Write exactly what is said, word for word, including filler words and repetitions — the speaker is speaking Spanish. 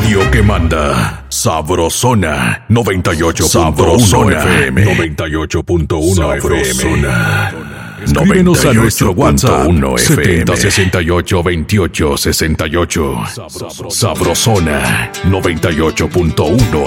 radio que manda. Sabrosona noventa y ocho punto uno F M. noventa y ocho punto uno F M. Escríbenos a nuestro WhatsApp setenta sesenta y ocho veintiocho sesenta y ocho. Sabrosona noventa y ocho punto uno